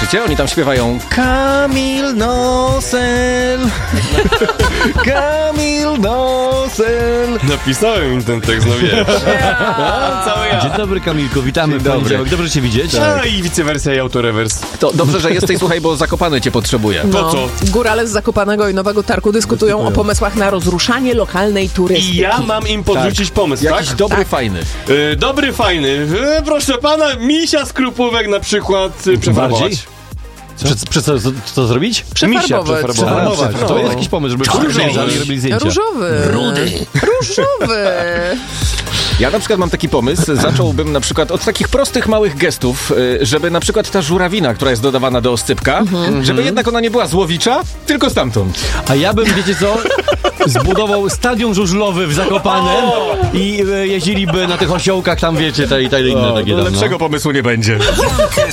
słyszycie? Oni tam śpiewają Kamil Nosel. Kamil Nosel. Napisałem im ten tekst, no wiesz. Cały ja. Dzień dobry, Kamilku, witamy w dobry. poniedziałek. Dobrze cię widzieć. No i wicewersja i autorewers. To dobrze, że jesteś, słuchaj, bo Zakopany cię potrzebuje. Po co? Górale z Zakopanego i Nowego Targu dyskutują o pomysłach na rozruszanie lokalnej turystyki. I ja mam im podrzucić pomysł, Jakiś tak? dobry, fajny. Dobry, fajny. Proszę pana, misia z Krupówek na przykład przefarbować. Co zrobić? Przefarbować. przefarbować. To jest jakiś pomysł, żeby przyjeżdżali i robili zdjęcia. Różowy. Różowy. Ja na przykład mam taki pomysł, zacząłbym na przykład od takich prostych, małych gestów, żeby na przykład ta żurawina, która jest dodawana do oscypka, żeby jednak ona nie była złowicza, tylko stamtąd. A ja bym, wiecie co, zbudował stadion żużlowy w Zakopanem i jeździliby na tych osiołkach tam, wiecie, te inne takie tam, no. Lepszego pomysłu nie będzie.